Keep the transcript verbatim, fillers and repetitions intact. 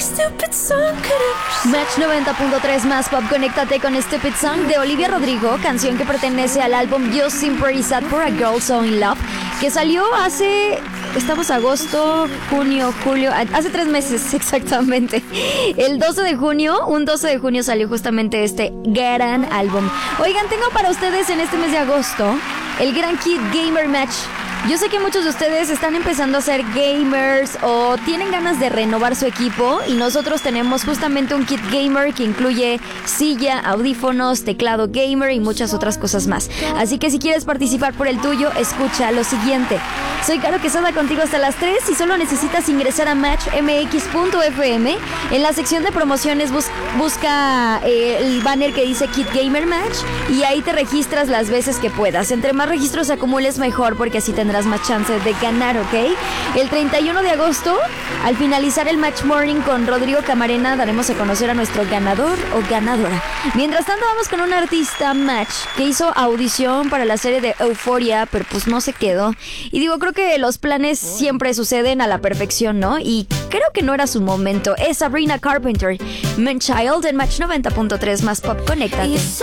Match noventa punto tres más pop, conéctate con Stupid Song de Olivia Rodrigo, canción que pertenece al álbum Just Seem Pretty Sad for a Girl So In Love, que salió hace, estamos agosto, junio, julio, hace tres meses exactamente. El doce de junio, un doce de junio salió justamente este gran álbum. Oigan, tengo para ustedes en este mes de agosto el Gran Kid Gamer Match. Yo sé que muchos de ustedes están empezando a ser gamers o tienen ganas de renovar su equipo, y nosotros tenemos justamente un kit gamer que incluye silla, audífonos, teclado gamer y muchas otras cosas más. Así que si quieres participar por el tuyo, escucha lo siguiente. Soy Caro Quesada contigo hasta las tres y solo necesitas ingresar a match m x punto f m. En la sección de promociones bus- busca eh, el banner que dice Kit Gamer Match y ahí te registras las veces que puedas. Entre más registros acumules mejor, porque así tendrás más chances de ganar, ¿ok? El treinta y uno de agosto, al finalizar el Match Morning con Rodrigo Camarena, daremos a conocer a nuestro ganador o ganadora. Mientras tanto, vamos con un artista Match que hizo audición para la serie de Euphoria, pero pues no se quedó. Y digo, creo que los planes siempre suceden a la perfección, ¿no? Y creo que no era su momento. Es Sabrina Carpenter, Man Child en Match noventa punto tres más pop, conéctate.